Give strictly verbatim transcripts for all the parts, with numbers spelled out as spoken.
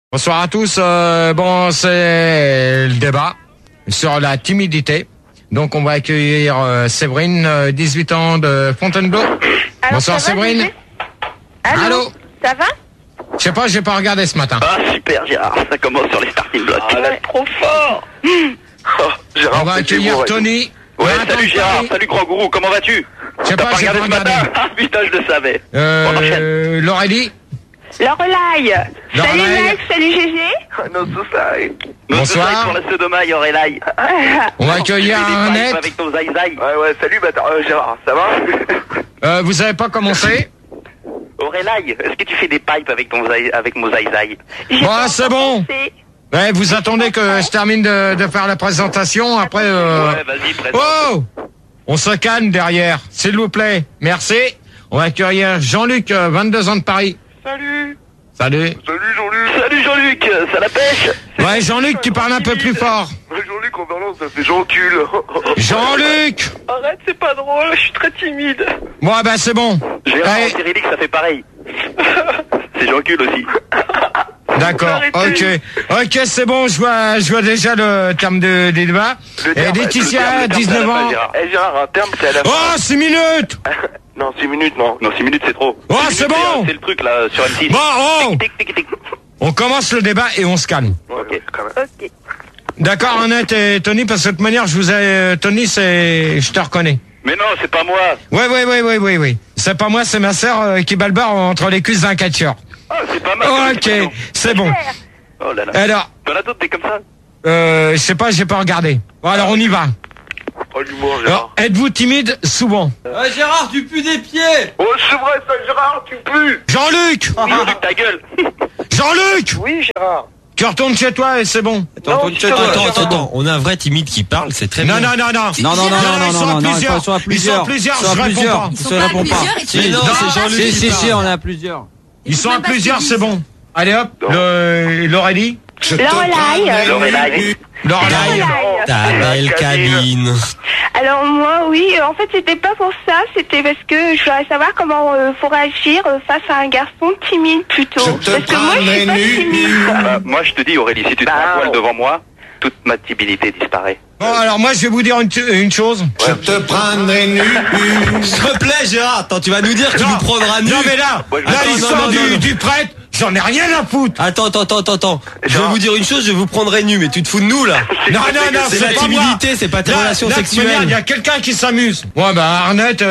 Bonsoir à tous. Euh, bon, c'est le débat sur la timidité. Donc, on va accueillir euh, Séverine, euh, dix-huit ans de Fontainebleau. Alors, bonsoir Séverine. Allô, Allô. Ça va? Je sais pas, j'ai pas regardé ce matin. Ah super Gérard, ça commence sur les starting blocks. Ah, là, trop fort. Oh, Gérard, On va c'est accueillir beau, Tony. Ouais, Valentin salut Gérard, Paris. salut grand gourou, comment vas-tu? Je sais T'as pas, pas j'ai pas regardé ce regardé. matin? Ah putain, je le savais. On enchaîne. Euh, Laurélie. Lorelai. Salut Lorelai. Max, salut Gégé. No suicide. No Bonsoir. suicide pour la sodomie, Aurélie. On va accueillir Tu fais des pipes Arnette. avec ton zai zai. Ouais, ouais, salut, bah, euh, Gérard, ça va? Euh, vous avez pas commencé? Aurélie, est-ce que tu fais des pipes avec ton zai, avec mon zai zai? J'ai Bon, pas c'est encore bon. pensé. Ouais, vous attendez que je termine de, de faire la présentation. Après, euh... Ouais, vas-y, présente. oh, on se calme derrière, s'il vous plaît. Merci. On va accueillir Jean-Luc, euh, vingt-deux ans de Paris. Salut. Salut. Salut Jean-Luc. Salut Jean-Luc, ça la pêche? Ouais, Jean-Luc, tu parles un peu plus fort. Ouais, Jean-Luc, en parlant, ça fait Jean-cul. Jean-Luc. Arrête, c'est pas drôle, je suis très timide. Bon, bah c'est bon. Gérard Ouais, en cyrillique, ça fait pareil. C'est Jean-cul aussi. d'accord. Ok. Arrêtez. Ok, c'est bon. Je vois, je vois déjà le terme de, des débats. Le Et terme, le Laetitia, terme, le terme, dix-neuf c'est à la ans. fin, Gérard. Eh, Gérard, un terme, c'est à la fin. Oh, six minutes. Non, six minutes, non. Non, six minutes c'est trop. Oh, Six c'est minutes, bon. C'est le truc là sur M six. Bon, oh. Tic, tic, tic, tic. On commence le débat et on se calme. Ouais, Ok. ouais, quand même. Ok. D'accord, Annette et Tony, parce que de toute manière, je vous ai, euh, Tony, c'est, je te reconnais. Mais non, c'est pas moi. Oui, oui, oui, oui, oui, oui. C'est pas moi, c'est ma sœur euh, qui bat le bar entre les cuisses d'un catcheur. Ah, c'est pas mal. Ok, c'est bon. Oh là là. Alors, T'en as d'autres, t'es comme ça? euh, je sais pas, j'ai pas regardé. Bon, alors on y va. Oh, l'humour, Alors, Gérard. êtes-vous timide souvent? Ah, Gérard, tu pues des pieds. Oh, c'est vrai, ça, Gérard, tu pues. Jean-Luc! Jean-Luc, ta gueule. Jean-Luc! Oui, Gérard. Tu retournes chez toi et c'est bon. Attends, Non, attends, c'est toi, attends, Gérard. attends, on a un vrai timide qui parle, c'est très Non, bien. non, non, non. Non, non, non, non, ils non, sont non, non, plusieurs. ils sont à Ils sont plusieurs. plusieurs, Ils sont à je réponds plusieurs. pas. Ils se répondent pas. Ils sont Si, pas non, plusieurs, c'est Jean-Luc si, qui si, parle. si, on a plusieurs. Ils sont à même pas plusieurs, ce c'est qu'ils bon. Allez hop, le, Laurélie. Lorelai. L'Aurélie. Laurélie. Ta belle cabine. Alors moi, oui, euh, en fait, c'était pas pour ça, c'était parce que je voudrais savoir comment euh, faut réagir euh, face à un garçon timide plutôt. Parce que moi, je suis pas timide. Bah, moi, je te dis, Aurélie, si tu te Bah, mets à poil oh. devant moi, toute ma timidité disparaît. Bon, alors moi, je vais vous dire une, une chose. Je te prendrai nu. S'il te plaît, Gérard, attends, tu vas nous dire que tu Non. nous prendras nu. Non, mais là, Ouais, je- là, Attends, l'histoire non, non, du, non, non. du prêtre, j'en ai rien à foutre. Attends, attends, attends, attends, attends. Je vais Gérard. vous dire une chose, je vous prendrai nu, mais tu te fous de nous, là. Non, non, non, C'est c'est la pas moi. timidité, c'est pas tes Là, relations là, de toute sexuelles. manière, il y a quelqu'un qui s'amuse. Ouais, bah, Arnette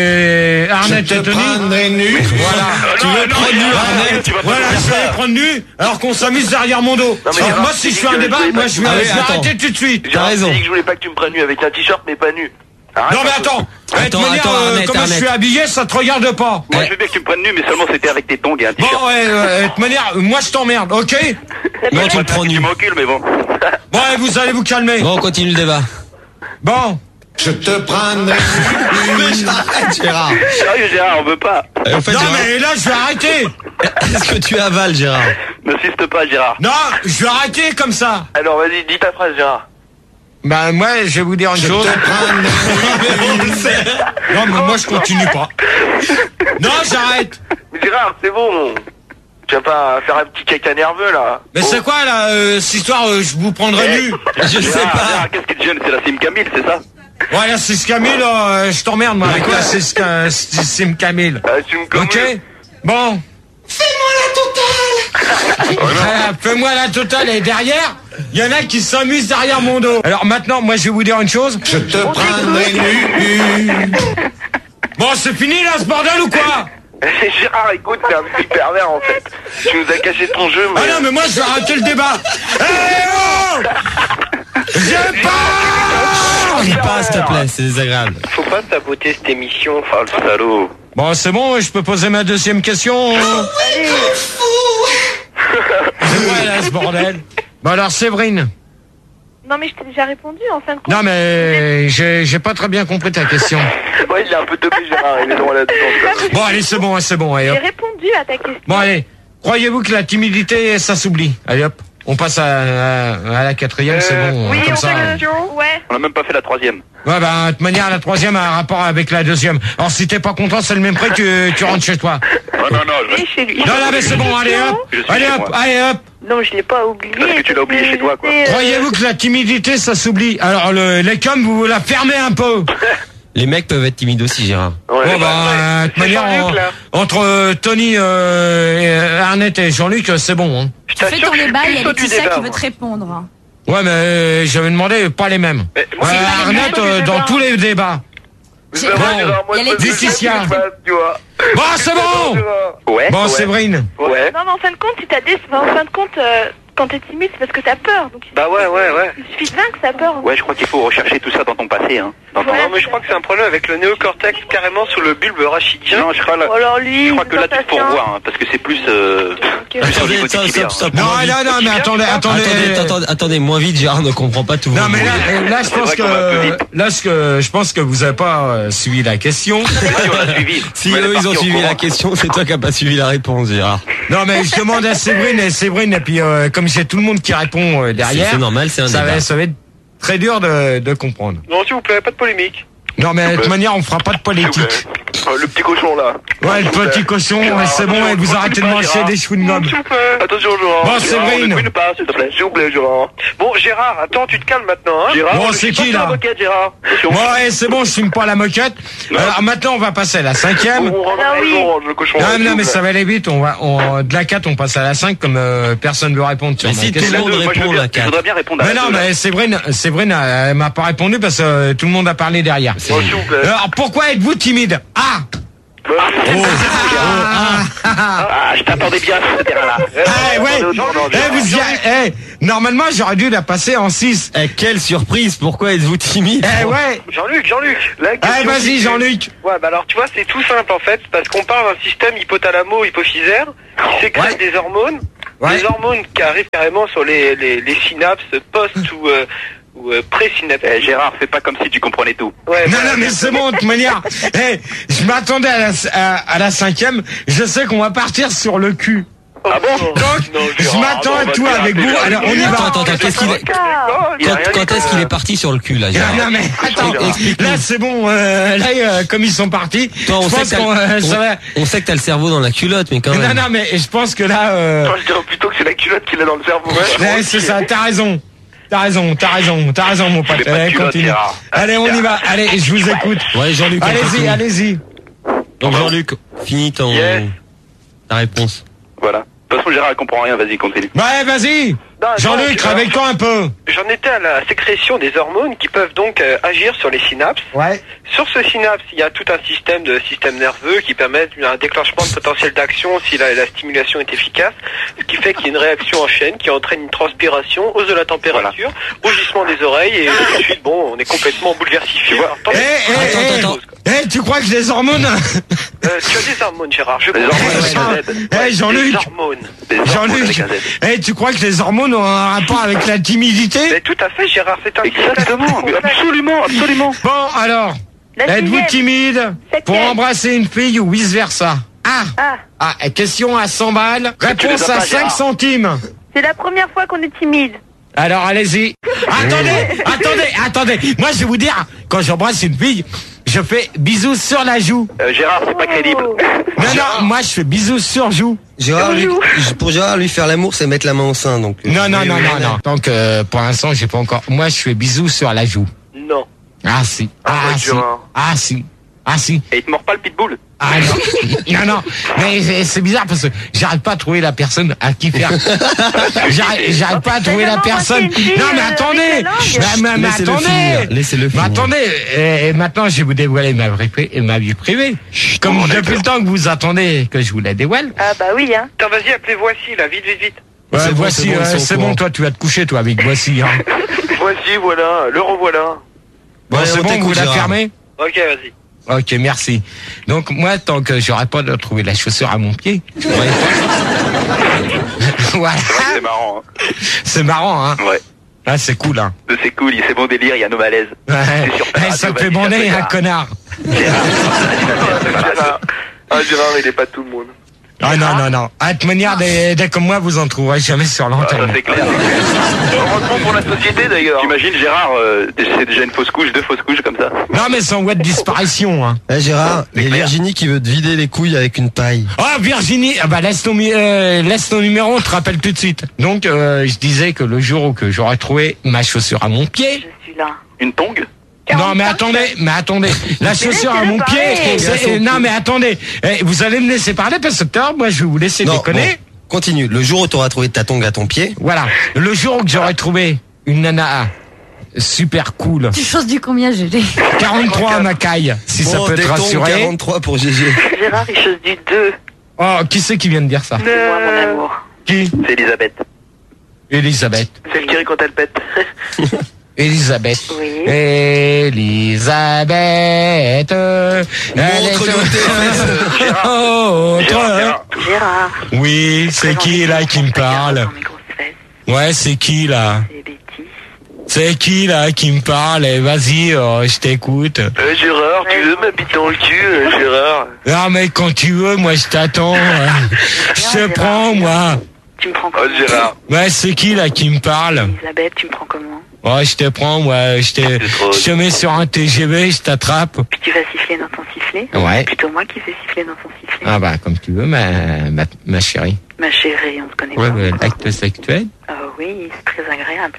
et, Arnette Je et te Tony. prendrai nu. Voilà. Tu veux prendre nu, Arnette? tu vas pas Voilà, nous je dire vais les ça. prendre nus, alors qu'on s'amuse derrière mon dos. Non, mais Alors, Gérard, moi, si je c'est fais un que débat, je voulais moi, pas je que vais, tu- je vais Ah oui, attends. arrêter tout de suite. Gérard, raison. j'ai dit que je voulais pas que tu me prennes nu avec un t-shirt, mais pas nu. Arrête Non, mais un peu. attends. De toute Attends, manière, attends, euh, Arnête, comment je suis Arnête. habillé, ça te regarde pas. Moi, je veux bien que tu me prennes nu, mais seulement c'était avec tes tongs et un Bon, t-shirt. ouais, euh, de toute manière, moi, je t'emmerde, ok? Non, tu le prends Tu nu. m'encules, mais bon. Bon, allez, vous allez vous calmer. Bon, on continue le débat. Bon. Je te prendrai nu. Arrête, Gérard. Sérieux, Gérard, on veut pas. Et en fait, Non, Gérard, mais là, je vais arrêter. est-ce que tu avales, Gérard? N'insiste pas, Gérard. Non, je vais arrêter comme ça. Alors, vas-y, dis ta phrase, Gérard. Bah, moi, je vais vous dire une Je chose. te prendrai nu. Non, mais moi, je continue pas. Non, j'arrête. Mais Gérard, c'est bon. Tu vas pas faire un petit caca nerveux, là. Mais c'est quoi, là, euh, cette histoire, euh, je vous prendrai nu? Je sais Gérard, pas. Gérard, qu'est-ce qui te gêne? C'est la Sim Camille, c'est ça? Ouais, là, c'est ce Camille, là, euh, je t'emmerde, moi, avec la c'est ce ca- c'est c'est Camille. Ah, tu me Ok? Bon. Fais-moi la totale! Fais-moi la totale, et derrière, il y en a qui s'amusent derrière mon dos. Alors maintenant, moi, je vais vous dire une chose. Je te prendrai nu. Bon, c'est fini, là, ce bordel, ou quoi? Gérard, écoute, t'es un petit pervers, en fait. Tu nous as caché ton jeu, mais... Ah non, mais moi, je vais arrêter le débat. Eh oh! Je pars! Crie pas, s'il te plaît, c'est désagréable. Faut pas saboter cette émission, enfin, le salaud. Bon, c'est bon, je peux poser ma deuxième question. C'est quoi, là, ce bordel? Bon, alors, Séverine. Non, mais je t'ai déjà répondu en fin de compte. Non, mais j'ai j'ai pas très bien compris ta question. Ouais, il est un peu topé, Gérard, il est droit là-dedans. Bon, allez, c'est bon, c'est bon, allez, J'ai hop. répondu à ta question. Bon, allez. Croyez-vous que la timidité, ça s'oublie? Allez, hop. On passe à, à, à la quatrième, c'est bon. Oui, comme on ça. fait la question. Ouais. On a même pas fait la troisième. Ouais, bah, de toute manière, la troisième a un rapport avec la deuxième. Alors, si t'es pas content, c'est le même prix que tu rentres chez toi. Non, non, non, je Et chez lui. Non, non, mais c'est bon, allez, hop. Je suis Allez, chez hop, moi. allez, hop. Non, je l'ai pas oublié. Parce que tu l'as oublié chez toi, quoi. Euh... Croyez-vous que la timidité, ça s'oublie? Alors, le, les coms, vous la fermez un peu. Les mecs peuvent être timides aussi, Gérard. Ouais, Bon, bah, euh, de toute manière, Jean-Luc, en- là. entre euh, Tony, euh, et, euh, Arnett et Jean-Luc, euh, c'est bon. Hein. Je Tu fais t'assure ton que je suis débat, il y a plus saut du Laetitia débat, qui veut moi. te répondre. Ouais, mais euh, j'avais demandé pas les mêmes. Mais moi, Euh, c'est pas les mêmes, Arnett, les euh, dans débats. tous les débats. C'est Bon, vrai, Gérard, moi, il y a je me les fais Laetitia. pas de débat, tu vois. Bon, c'est bon. Gérard. Ouais. Bon, Ouais. Séverine. Ouais. Non, mais en fin de compte, si t'as des... enfin, en fin de compte, euh, quand t'es timide, c'est parce que t'as peur. Donc, Bah ouais, ouais, ouais. il suffit de vaincre sa peur. Ouais, je crois qu'il faut rechercher tout ça dans ton passé, hein. Dans ton... Ouais. Non, mais je crois que c'est un problème avec le néocortex carrément sous le bulbe rachidien. Non, je crois, là, Ou alors lui, je crois que là, tu te sensation. pourvois, hein, parce que c'est plus, euh, Ok. plus au niveau Attendez, du stop, tibia. stop, stop. Non, moins vite. non, non, mais attendez, attendez. Attendez, attendez, attendez, moins vite, Gérard ne comprend pas tout. Non, votre mais là, bruit. euh, là, je C'est pense vrai qu'on va un peu que, vite. là, ce que, je pense que vous avez pas euh, suivi la question. Si on l'a suivi. Si On est eux, ils ont parti au suivi courant. la question, c'est toi qui n'as pas suivi la réponse, Gérard. Non, mais je demande à Séverine et Séverine, et puis, euh, comme j'ai tout le monde qui répond euh, derrière. C'est- c'est normal, c'est un ça débat. va, ça va être très dur de, de comprendre. Non, s'il vous plaît, pas de polémique. Non, mais de toute plaît. manière, on fera pas de S'il vous politique. plaît. Oh, le petit cochon là. Ouais, le petit cochon, Gérard, ouais, c'est bon, attention, et vous recule arrêtez de pas, manger Gérard. des chewing-gums. S'il vous plaît. Attention, Gérard. Bon, Gérard, Séverine. ne recule pas, s'il te plaît. S'il vous plaît, Gérard. Bon, Gérard, attends, tu te calmes maintenant, hein. Gérard, Bon, je c'est suis qui, pas là sur la moquette, Gérard. Attention. Bon, ouais, c'est bon, je fume pas la moquette. Alors, maintenant, on va passer à la cinquième. On rentre Ah à la oui. maison, le cochon. Non, s'il non, vous mais plaît. ça va aller vite. On va, on, de la quatre, on passe à la cinq, comme euh, personne ne veut répondre sur Mais ma si, tout le question. monde Moi, je veux répond, bien- la Je quatre. voudrais bien répondre à Mais la non, deux, là. mais Séverine, Séverine, euh, elle m'a pas répondu parce que euh, tout le monde a parlé derrière. Bon, s'il vous plaît. Alors, pourquoi êtes-vous timide? Ah! Bah, c'est- Ah, Ah, je t'attendais bien, ce terrain-là. ah, ouais. non, non, non, Eh, vous y a- eh, normalement, j'aurais dû la passer en six. Eh, quelle surprise, pourquoi êtes-vous timide? Eh, ouais. Jean-Luc, Jean-Luc, la Eh, question vas-y, qui- Jean-Luc. Ouais, bah alors tu vois, c'est tout simple en fait, parce qu'on parle d'un système hypothalamo-hypophysaire qui sécrète Ouais. des hormones, Ouais. des hormones qui arrivent carrément sur les, les, les synapses post ou, euh, ou euh, pré-synaptiques. Eh, Gérard, fais pas comme si tu comprenais tout. Ouais, Non, voilà. non, mais c'est bon, de toute manière. Eh, je m'attendais à la, à, à la cinquième. Je sais qu'on va partir sur le cul. Ah bon Donc, Non, je Gérard, m'attends non, à on va tout te faire avec appeler vous. la Alors, on y rigoler. va. Attends, attends, attends, qu'est-ce qu'il est... Il y a Quand, rien quand dit, est-ce quoi. qu'il est parti sur le cul, là, Non, Gérard? non, mais attends, Explique-nous. là c'est bon, euh, là euh, comme ils sont partis, Toi, on je sait, pense que t'as qu'on euh, le- ça va. on, on sait que t'as le cerveau dans la culotte, mais quand Non, même. non, mais je pense que là, euh, Moi, je dirais plutôt que c'est la culotte qu'il a dans le cerveau. ouais, c'est ça, t'as raison. T'as raison, t'as raison, t'as raison, mon pote. Il est pas de Allez, culotte, continue. Gérard. Allez, on y va. Allez, je vous écoute. Ouais, Jean-Luc, on Allez-y, continue. allez-y. Donc, Jean-Luc, finis ton... Yes. ta réponse. Voilà. De toute façon, Gérard, elle comprend rien, vas-y, continue. Ouais, vas-y. Non, Jean-Luc, non, réveille-toi un peu. J'en étais à la sécrétion des hormones qui peuvent donc euh, agir sur les synapses. Ouais. Sur ce synapse, il y a tout un système de système nerveux qui permet un déclenchement de potentiel d'action si la, la stimulation est efficace, ce qui fait qu'il y a une réaction en chaîne qui entraîne une transpiration, hausse de la température, rougissement des oreilles et tout de suite, bon, on est complètement bouleversifié. Alors, Eh, attends, eh, Attends, eh, attends, eh, tu crois que les hormones... euh, tu as des hormones, Gérard. Je Les comprends. hormones avec avec un un Z. Eh, Ouais, Jean-Luc. des hormones. Des hormones Jean-Luc, avec un Z. eh, tu crois que les hormones ont un rapport avec la timidité? Mais tout à fait, Gérard. C'est un Exactement, mais absolument, absolument. Bon, alors, La êtes-vous sixième. timide pour Septième. embrasser une fille ou vice-versa? Ah, Ah, ah, question à cent balles, tu les réponse as à pas, cinq Gérard. centimes. c'est la première fois qu'on est timide. Alors, allez-y. Attendez, attendez, attendez. Moi, je vais vous dire, quand j'embrasse une fille, je fais bisous sur la joue. Euh, Gérard, c'est pas crédible. Oh. Non, non, moi, je fais bisous sur joue. Gérard, lui, Bonjour. pour Gérard, lui, faire l'amour, c'est mettre la main au sein, donc... euh, Non, non, oui, non, oui, non, oui. non. Donc, euh, pour l'instant, j'ai pas encore... Moi, je fais bisous sur la joue. Non. Ah, si. Ah, ouais, si. Gérard. Ah, si. Ah, si. Et il te mord pas le pitbull? Ah non, non, non, mais c'est- c'est bizarre parce que j'arrive pas à trouver la personne à qui faire. J'arrive j'arrive pas à trouver la Vraiment, personne. moi, c'est une fille, Non mais euh, attendez, avec la langue. mais, mais- mais Laissez-le attendez, finir, laissez-le mais finir. attendez, et, et maintenant je vais vous dévoiler ma vraie pri- ma vie privée. Comme on a depuis peur. le temps que vous attendez que je vous la dévoile. Ah bah oui, hein. Attends, vas-y, appelez Voici, là, vite, vite, vite. Ouais, C'est bon, voici, c'est bon, euh, ils sont au c'est bon, courant. toi tu vas te coucher toi avec voici. Hein. Voici, voilà, le revoilà. Bon, Ouais, c'est on bon, t'écoute, vous la Gérard. fermez. Ok, vas-y. Ok, merci. Donc moi, tant que j'aurai pas de trouver la chaussure à mon pied, voilà. C'est marrant, C'est marrant, hein. hein. Ouais. Ah, c'est cool, hein. C'est cool, c'est bon délire, il y a nos malaises. Ouais. C'est sur ta Eh, radio, ça te fait vas-y, bander, ça te un fait connard. Gérard, Gérard. Ah, Gérard, il est pas tout le monde. Ah non, non, non. À toute manière, des, des comme moi, vous en trouverez jamais sur l'antenne. Ah, c'est clair. Heureusement pour la société d'ailleurs. T'imagines Gérard, euh, c'est déjà une fausse couche, deux fausses couches comme ça. Non mais c'est en voie de disparition. Hein. Eh Gérard, il y a Virginie qui veut te vider les couilles avec une paille. Ah Virginie, ah bah laisse ton, mi- euh, laisse ton numéro, on te rappelle tout de suite. Donc euh, je disais que le jour où que j'aurais trouvé ma chaussure à mon pied. Je suis là. Une tongue? Non mais attendez, mais attendez, la chaussure à mon pied, c'est- non mais attendez, eh, vous allez me laisser parler parce que tout à l'heure, moi je vais vous laisser Non, déconner. bon, continue. Le jour où tu auras trouvé ta tongue à ton pied. Voilà, le jour où j'aurais trouvé une nana super cool, Tu choses du combien, Gégé? quarante-trois à ma caille, si ça Bon, peut des te tongs, rassurer. quarante-trois pour Gégé. Gérard, il chose du deux. Oh, qui c'est qui vient de dire ça? C'est moi, mon amour. Qui? C'est Elisabeth. Elisabeth. C'est le qui rit quand elle pète. Elisabeth. Oui. Elisabeth. Montre-lui au téléphone. Autre. Gérard, Gérard. Oui, c'est qui là qui me parle? Dans mes grosses fesses. Ouais, c'est qui là? C'est Betty. C'est qui là qui me parle? Eh, vas-y, oh, je t'écoute. Euh, Gérard, tu veux ma bite dans le cul, euh, Gérard? Non mais quand tu veux, moi je t'attends. Je te Gérard, prends moi. Tu me prends Oh, comment? Gérard. Ouais, c'est qui là qui me parle? Elisabeth, tu me prends comment? Ouais, je te prends moi. Je te, je te mets sur un T G V, je t'attrape. Puis tu vas siffler dans ton sifflet? Ouais. C'est plutôt moi qui vais siffler dans ton sifflet. Ah bah comme tu veux, ma ma, ma chérie. Ma chérie, on se connaît Ouais, pas. ouais, encore. l'acte sexuel. Ah oui, c'est très agréable.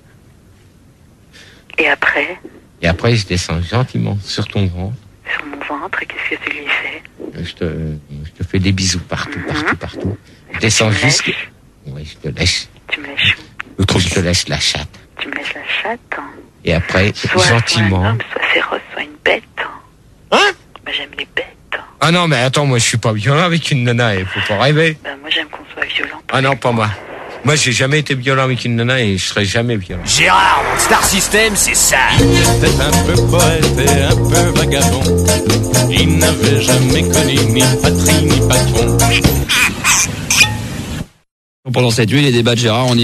Et après, Et après, je descends gentiment sur ton ventre. sur mon ventre, qu'est-ce que tu lui fais? Je te, je te fais des bisous partout, partout, Mhm. partout. Je descends Tu me jusque. lèches? Ouais, je te lèche. Tu me lèches où? Le truc. Je te lèche la chatte. Tu me lèches la chatte? hein. Et après, Soit, soit un gentiment. homme, soit féroce, soit une bête. Hein? Bah, j'aime les bêtes. Ah non, mais attends, moi je suis pas violent avec une nana, il faut pas rêver. Bah, moi, j'aime qu'on soit violent. Ah non, pas moi. Moi, j'ai jamais été violent avec une nana et je serai jamais violent. Gérard, dans Star System, c'est ça. C'était un peu poète et un peu vagabond. Il n'avait jamais connu ni patrie ni patron. Pendant cette nuit, les débats de Gérard, on y